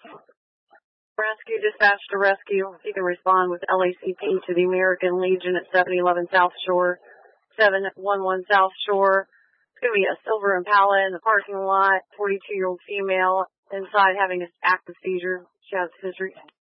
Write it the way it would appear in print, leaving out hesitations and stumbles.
Rescue dispatch to rescue. You can respond with LACP to the American Legion at 711 South Shore, 711 South Shore. It's going to be a silver Impala in the parking lot, 42-year-old female inside having an active seizure. She has history.